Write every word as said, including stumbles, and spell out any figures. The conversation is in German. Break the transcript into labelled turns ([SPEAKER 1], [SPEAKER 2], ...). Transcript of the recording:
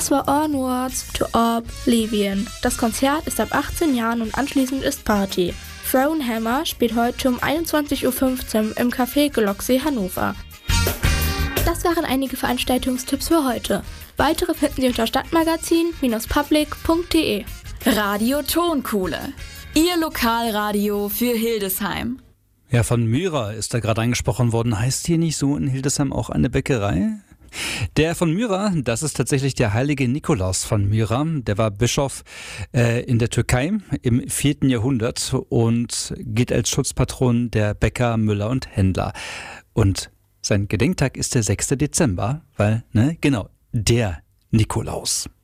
[SPEAKER 1] Das war Onwards to Oblivion. Das Konzert ist ab achtzehn Jahren und anschließend ist Party. Thronehammer spielt heute um einundzwanzig Uhr fünfzehn im Café Glocksee Hannover. Das waren einige Veranstaltungstipps für heute. Weitere finden Sie unter stadtmagazin Bindestrich public punkt de.
[SPEAKER 2] Radio Tonkuhle. Ihr Lokalradio für Hildesheim.
[SPEAKER 3] Ja, von Myra ist da gerade angesprochen worden. Heißt hier nicht so in Hildesheim auch eine Bäckerei? Der von Myra, das ist tatsächlich der heilige Nikolaus von Myra. Der war Bischof äh, in der Türkei im vierten Jahrhundert und gilt als Schutzpatron der Bäcker, Müller und Händler. Und sein Gedenktag ist der sechster Dezember, weil, ne, genau, der Nikolaus.